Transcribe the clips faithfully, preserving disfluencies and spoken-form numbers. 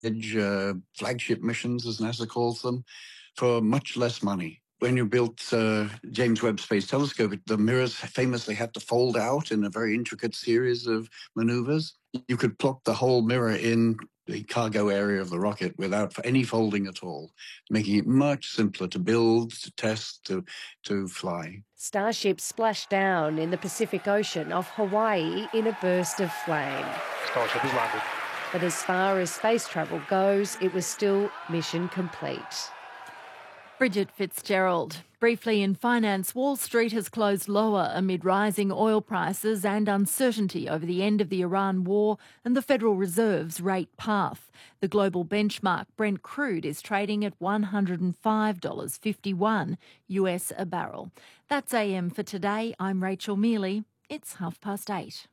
uh, flagship missions, as NASA calls them, for much less money. When you built uh, James Webb Space Telescope, the mirrors famously had to fold out in a very intricate series of maneuvers. You could plop the whole mirror in the cargo area of the rocket without any folding at all, making it much simpler to build, to test, to, to fly. Starship splashed down in the Pacific Ocean off Hawaii in a burst of flame. Starship has landed. But as far as space travel goes, it was still mission complete. Bridget Fitzgerald. Briefly in finance, Wall Street has closed lower amid rising oil prices and uncertainty over the end of the Iran war and the Federal Reserve's rate path. The global benchmark Brent crude is trading at one hundred five dollars fifty-one U S a barrel. That's A M for today. I'm Rachel Mealy. It's half past eight.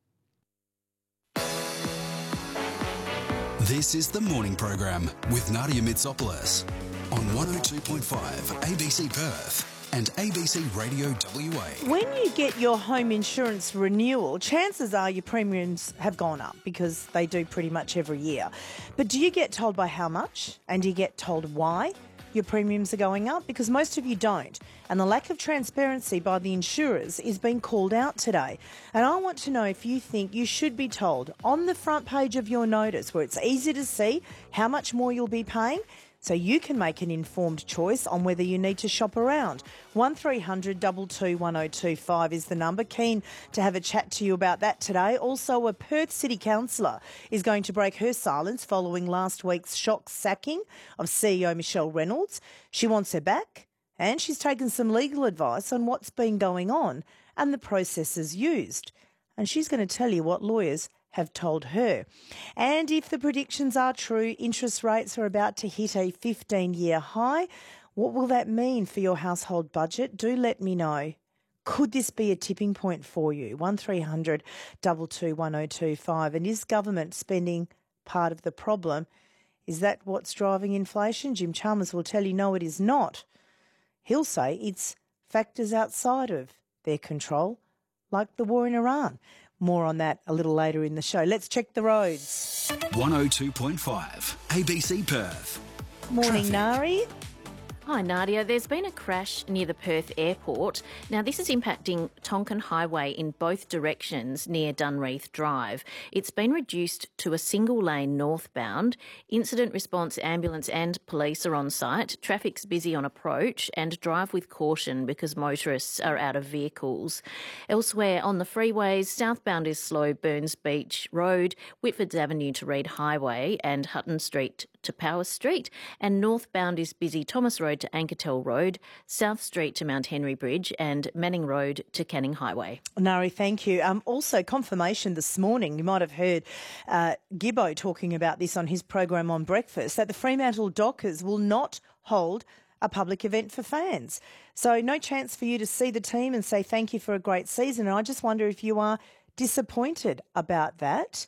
This is the morning program with Nadia Mitsopoulos on one oh two point five A B C Perth and A B C Radio W A. When you get your home insurance renewal, chances are your premiums have gone up because they do pretty much every year. But do you get told by how much? And do you get told why your premiums are going up? Because most of you don't. And the lack of transparency by the insurers is being called out today. And I want to know if you think you should be told on the front page of your notice, where it's easy to see how much more you'll be paying, so you can make an informed choice on whether you need to shop around. one three hundred two two one oh two five is the number. Keen to have a chat to you about that today. Also, a Perth City Councillor is going to break her silence following last week's shock sacking of C E O Michelle Reynolds. She wants her back, and she's taken some legal advice on what's been going on and the processes used. And she's going to tell you what lawyers have told her. And if the predictions are true, interest rates are about to hit a fifteen-year high. What will that mean for your household budget? Do let me know. Could this be a tipping point for you? one three hundred two two one oh two five. And is government spending part of the problem? Is that what's driving inflation? Jim Chalmers will tell you no, it is not. He'll say it's factors outside of their control, like the war in Iran. More on that a little later in the show. Let's check the roads. one oh two point five A B C Perth. Morning, Traffic. Nari. Hi Nadia, there's been a crash near the Perth airport. Now this is impacting Tonkin Highway in both directions near Dunreath Drive. It's been reduced to a single lane northbound. Incident response ambulance and police are on site. Traffic's busy on approach and drive with caution because motorists are out of vehicles. Elsewhere on the freeways, southbound is slow Burns Beach Road, Whitfords Avenue to Reid Highway and Hutton Street to Power Street, and northbound is busy Thomas Road to Ankertel Road, South Street to Mount Henry Bridge and Manning Road to Canning Highway. Nari, thank you. Um, also, confirmation this morning, you might have heard uh, Gibbo talking about this on his program on breakfast, that the Fremantle Dockers will not hold a public event for fans. So no chance for you to see the team and say thank you for a great season. And I just wonder if you are disappointed about that.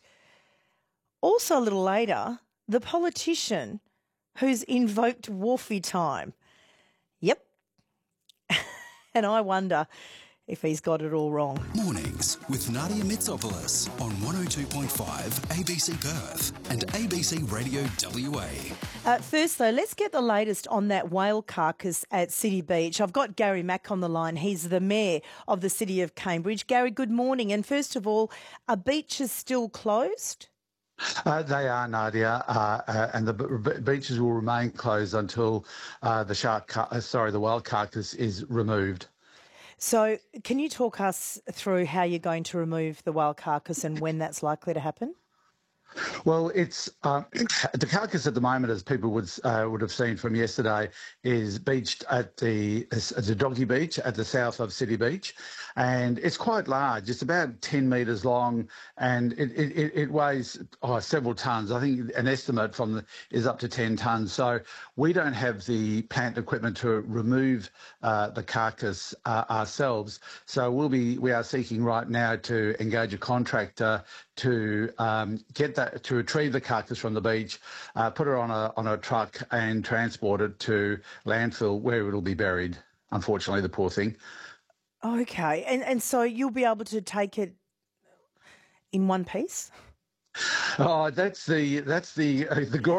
Also a little later, the politician who's invoked Wharfie time. Yep. And I wonder if he's got it all wrong. Mornings with Nadia Mitsopoulos on one oh two point five A B C Perth and A B C Radio W A. Uh, first, though, let's get the latest on that whale carcass at City Beach. I've got Gary Mack on the line. He's the mayor of the city of Cambridge. Gary, good morning. And first of all, are beaches still closed? Uh, they are, Nadia, uh, uh, and the b- beaches will remain closed until uh, the shark, car- uh, sorry, the whale carcass is removed. So, can you talk us through how you're going to remove the whale carcass and when that's likely to happen? Well, it's uh, the carcass at the moment, as people would uh, would have seen from yesterday, is beached at the as a doggy beach at the south of City Beach, and it's quite large. It's about ten metres long, and it it, it weighs oh, several tonnes. I think an estimate from the, is up to ten tonnes. So we don't have the plant equipment to remove uh, the carcass uh, ourselves. So we'll be we are seeking right now to engage a contractor to um, get that to retrieve the carcass from the beach, uh, put it on a on a truck and transport it to landfill where it'll be buried. Unfortunately, the poor thing. Okay, and and so you'll be able to take it in one piece? Oh, that's the that's the uh, the